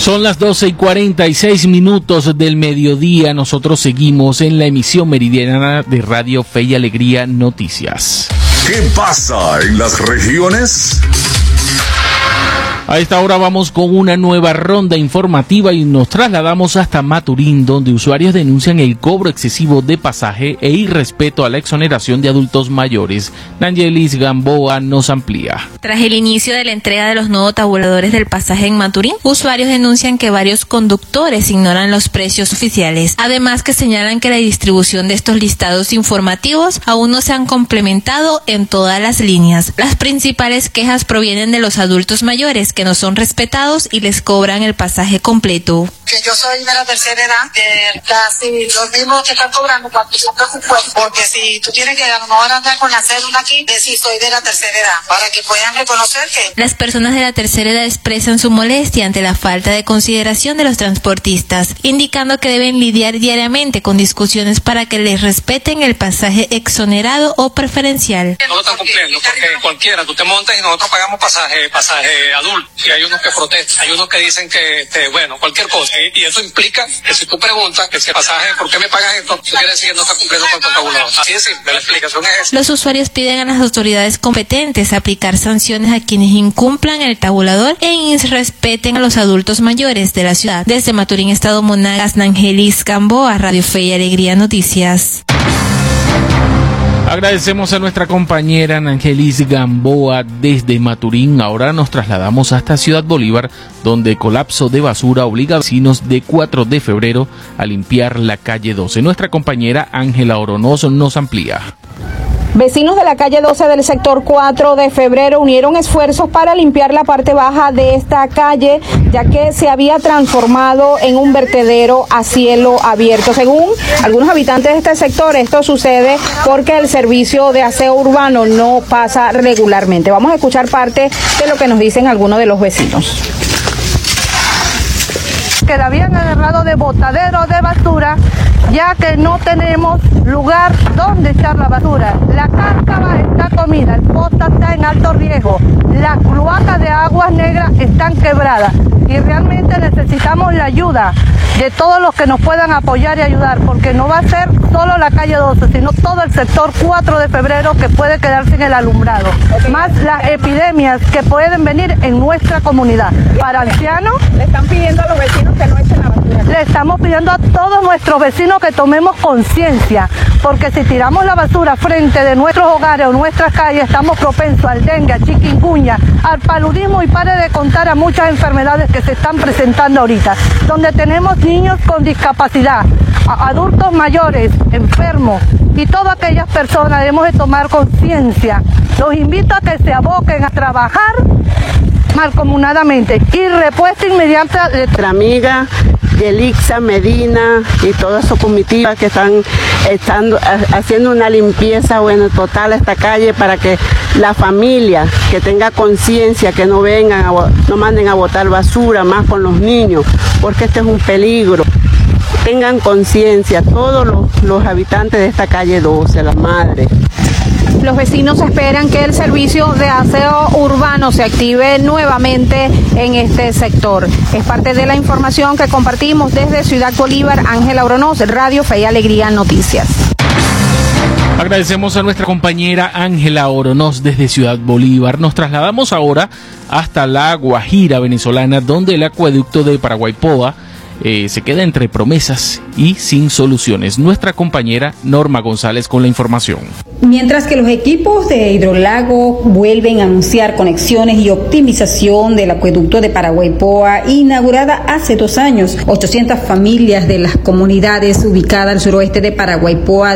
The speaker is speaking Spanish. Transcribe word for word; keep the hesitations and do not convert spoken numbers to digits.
Son las doce y cuarenta y seis minutos del mediodía. Nosotros seguimos en la emisión meridiana de Radio Fe y Alegría Noticias. ¿Qué pasa en las regiones? A esta hora vamos con una nueva ronda informativa y nos trasladamos hasta Maturín, donde usuarios denuncian el cobro excesivo de pasaje e irrespeto a la exoneración de adultos mayores. Nangelis Gamboa nos amplía. Tras el inicio de la entrega de los nuevos tabuladores del pasaje en Maturín, usuarios denuncian que varios conductores ignoran los precios oficiales. Además que señalan que la distribución de estos listados informativos aún no se han complementado en todas las líneas. Las principales quejas provienen de los adultos mayores, que no son respetados y les cobran el pasaje completo. Que yo soy de la tercera edad, de casi los mismos que están cobrando cuatrocientos cincuenta, porque si tú tienes que a lo mejor andar con la cédula aquí, decir soy de la tercera edad, para que puedan reconocer que... Las personas de la tercera edad expresan su molestia ante la falta de consideración de los transportistas, indicando que deben lidiar diariamente con discusiones para que les respeten el pasaje exonerado o preferencial. No lo están cumpliendo, porque cualquiera, tú te montas y nosotros pagamos pasaje, pasaje adulto, y hay unos que protestan, hay unos que dicen que, este, bueno, cualquier cosa. Y eso implica que si tú preguntas que si el pasaje, ¿por qué me pagas esto? Quiere decir que no está cumpliendo con tu tabulador. Así de simple, la explicación es esa. Los usuarios piden a las autoridades competentes aplicar sanciones a quienes incumplan el tabulador e irrespeten a los adultos mayores de la ciudad. Desde Maturín, Estado Monagas, Nangelis Gamboa, Radio Fe y Alegría Noticias. Agradecemos a nuestra compañera Nangelis Gamboa desde Maturín. Ahora nos trasladamos hasta Ciudad Bolívar, donde colapso de basura obliga a vecinos de cuatro de febrero a limpiar la calle doce. Nuestra compañera Ángela Oronoz nos amplía. Vecinos de la calle doce del sector cuatro de febrero unieron esfuerzos para limpiar la parte baja de esta calle, ya que se había transformado en un vertedero a cielo abierto. Según algunos habitantes de este sector, esto sucede porque el servicio de aseo urbano no pasa regularmente. Vamos a escuchar parte de lo que nos dicen algunos de los vecinos. Que la habían agarrado de botadero de basura, ya que no tenemos lugar donde echar la basura. La cárcava está comida, el pozo está en alto riesgo, las cloacas de aguas negras están quebradas y realmente necesitamos la ayuda de todos los que nos puedan apoyar y ayudar, porque no va a ser solo la calle doce, sino todo el sector cuatro de febrero que puede quedar sin el alumbrado, más las epidemias que pueden venir en nuestra comunidad. Para ancianos, le están pidiendo a los vecinos que no echen la basura. Le estamos pidiendo a todos nuestros vecinos que tomemos conciencia, porque si tiramos la basura frente de nuestros hogares o nuestras calles, estamos propensos al dengue, al chikungunya, al paludismo y pare de contar a muchas enfermedades que se están presentando ahorita, donde tenemos niños con discapacidad, adultos mayores, enfermos y todas aquellas personas. Debemos de tomar conciencia. Los invito a que se aboquen a trabajar mancomunadamente y respuesta inmediata de nuestra amiga Yelixa Medina y toda su comitiva que están, están haciendo una limpieza bueno total a esta calle para que la familia que tenga conciencia, que no vengan, a, no manden a botar basura más con los niños, porque este es un peligro. Tengan conciencia todos los, los habitantes de esta calle doce, las madres. Los vecinos esperan que el servicio de aseo urbano se active nuevamente en este sector. Es parte de la información que compartimos desde Ciudad Bolívar. Ángela Oronoz, Radio Fe y Alegría Noticias. Agradecemos a nuestra compañera Ángela Oronoz desde Ciudad Bolívar. Nos trasladamos ahora hasta la Guajira venezolana, donde el acueducto de Paraguaypoa Eh, se queda entre promesas y sin soluciones. Nuestra compañera Norma González con la información. Mientras que los equipos de Hidrolago vuelven a anunciar conexiones y optimización del acueducto de Paraguaypoa, inaugurada hace dos años, ochocientas familias de las comunidades ubicadas al suroeste de Paraguaypoa